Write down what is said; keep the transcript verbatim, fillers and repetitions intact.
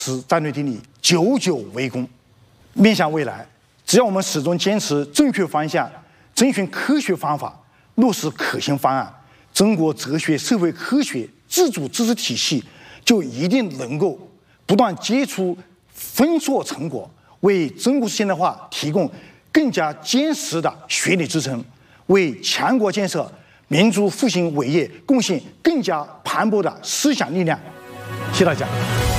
是战略定力，久久为功。面向未来，只要我们始终坚持正确方向，遵循科学方法，落实可行方案，中国哲学社会科学自主知识体系就一定能够不断结出丰硕成果，为中国式现代化提供更加坚实的学理支撑，为强国建设、民族复兴伟业贡献更加磅礴的思想力量。谢谢大家。